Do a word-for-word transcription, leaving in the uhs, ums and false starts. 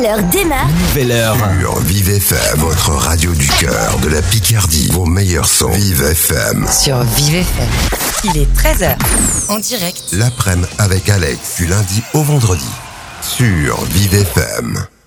heure démarre. Nouvelle heure. Sur Vive F M, votre radio du cœur de la Picardie. Vos meilleurs sons. Vive F M. Sur Vive F M. Il est treize heures. En direct. L'après-midi avec Alex, du lundi au vendredi. Sur Vive F M.